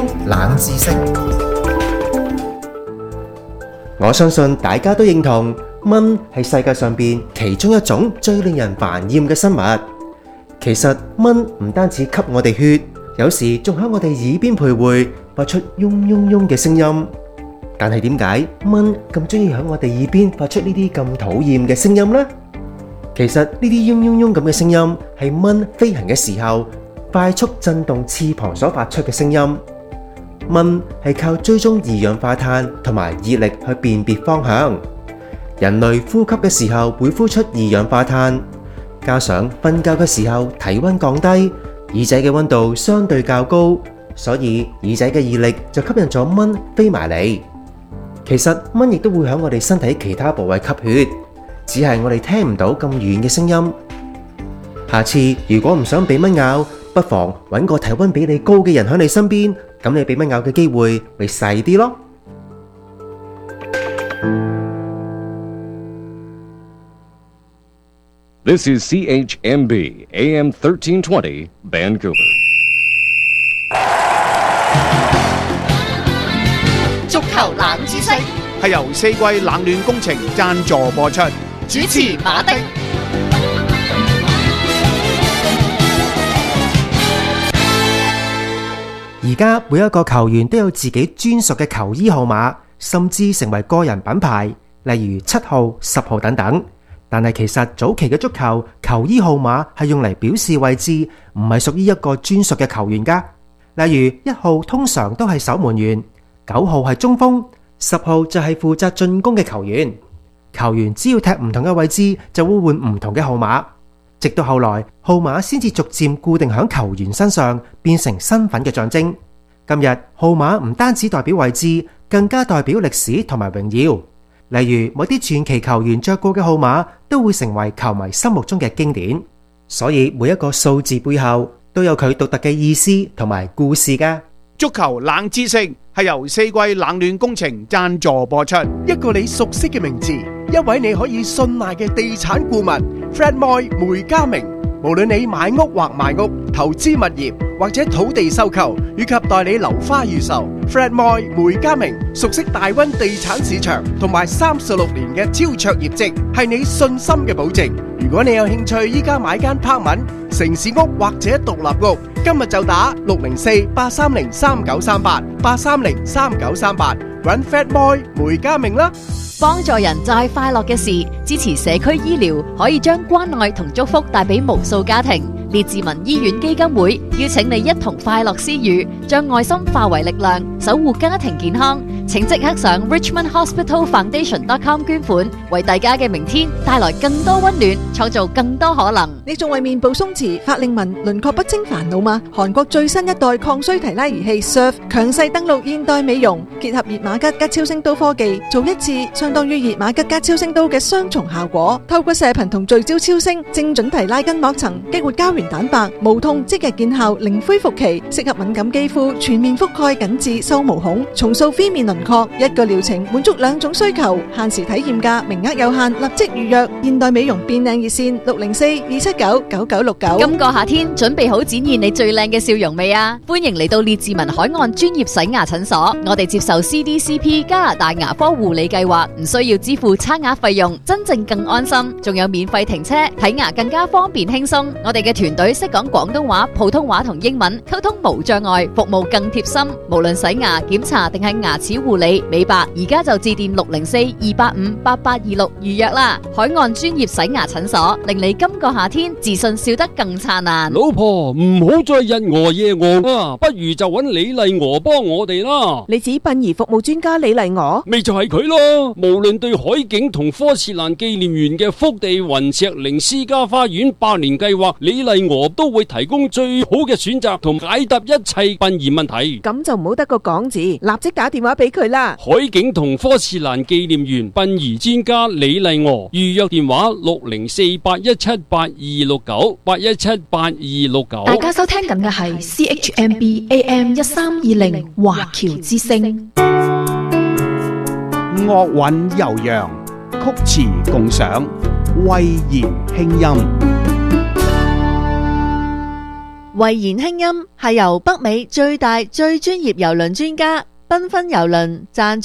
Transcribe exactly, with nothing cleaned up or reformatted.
冷知識。我相信大家都認同，蚊係世界上邊其中一種最令人煩厭嘅生物。其實蚊唔單止吸我哋血，有時仲喺我哋耳邊徘徊，發出嗡嗡嗡嘅聲音。但係點解蚊咁中意喺我哋耳邊發出呢啲咁討厭嘅聲音呢？其實呢啲嗡嗡嗡咁嘅聲音係蚊飛行嘅時候快速震動翅膀所發出嘅聲音。蚊係靠追蹤二氧化碳同埋熱力去辨別方向。人類呼吸嘅時候會呼出二氧化碳，加上瞓覺嘅時候體溫降低，耳仔嘅溫度相對較高，所以耳仔嘅熱力就吸引咗蚊飛埋嚟。其實蚊亦都會喺我哋身體其他部位吸血，只係我哋聽唔到咁遠嘅聲音。下次如果唔想俾蚊咬，不妨揾個體溫比你高嘅人喺你身邊，咁你俾蚊咬嘅機會咪細啲咯。 This is C H M B A M thirteen twenty Vancouver。 足球冷知識係由四季冷暖工程贊助播出， 主持馬丁。 而家每一個球員都有自己專屬嘅球衣號碼，甚至成為個人品牌，例如七號、十號等等。但係其實早期嘅足球球衣號碼係用嚟表示位置，唔係屬於一個專屬嘅球員噶。例如一號通常都係守門員，九號係中鋒，十號就係負責進攻嘅球員。球員只要踢唔同嘅位置，就會換唔同嘅號碼。直到後來，號碼先至逐漸固定喺球員身上，變成身份嘅象徵。今日號碼唔單止代表位置，更加代表歷史同埋榮耀。例如某啲傳奇球員着過嘅號碼，都會成為球迷心目中嘅經典。所以每一個數字背後都有佢獨特嘅意思同埋故事㗎。 足球冷知識係由四季冷暖工程贊助播出。 一個你熟悉嘅名字，一位你可以信賴嘅地產顧問 Fred Moy 梅家明。無論你買屋或賣屋、投資物業或者土地收購，以及代理樓花預售， Fred Moy 梅家明熟悉大溫地產市場同埋三十六年嘅超卓業績，係你信心嘅保證。如果你有興趣依家買間 apartment、城市屋或者獨立屋，今日就打六零四八三零三九三八八三零三九三八揾 Fred Moy 梅家明啦。 幫助人就係快樂嘅事，支持社區醫療可以將關愛同祝福帶俾無數家庭。列治文醫院基金會邀請你一同快樂施予，將愛心化為力量，守護家庭健康。請即刻上 richmond hospital foundation dot com 捐款，為大家嘅明天帶來更多溫暖，創造更多可能。 你仲為面部鬆弛、法令紋、輪廓不清煩惱嗎？韓國最新一代抗衰提拉儀器 S U R F 強勢登陸現代美容，結合熱瑪吉加超聲刀科技，做一次相當於熱瑪吉加超聲刀嘅雙重效果。透過射頻同聚焦超聲，精準提拉筋膜層，激活膠原蛋白，無痛即日見效，零恢復期，適合敏感肌膚，全面覆蓋緊致收毛孔，重塑 V 面輪廓，一個療程滿足兩種需求，限時體驗價，名額有限，立即預約。現代美容變靚熱線六零四二七九九九六九。 今個夏天準備好展現你最靚嘅笑容未啊？歡迎嚟到列治文海岸專業洗牙診所，我哋接受 C D C P 加拿大牙科護理計劃，唔需要支付差額費用，真正更安心，仲有免費停車，睇牙更加方便輕鬆。我哋嘅團隊識講廣東話、普通話同英文，溝通無障礙，服務更貼心。無論洗牙、檢查定係牙齒護理、美白，而家就致電六零四二八五八八二六預約啦。海岸專業洗牙診所，令你今個夏天自信笑得更燦爛。 老婆，唔好再日餓夜餓啊，不如就揾李麗娥幫我哋啦。 你指殯儀服務專家李麗娥？ 咪就係佢咯。無論對海景同科切蘭紀念園嘅福地雲石靈私家花園百年計劃，李麗娥都會提供最好嘅選擇同解答一切殯儀問題。 咁就唔好得個講字，立即打電話俾佢啦。 海景同科切蘭紀念園殯儀專家李麗娥，預約電話六零四八一七八二六九八一七八二六九。 大家收聽緊嘅係 C H M B A M 一三二零華僑之聲。 樂韻悠揚，曲詞共賞，慧言輕音。 慧言輕音係由北美最大最專業郵輪專家繽紛郵輪贊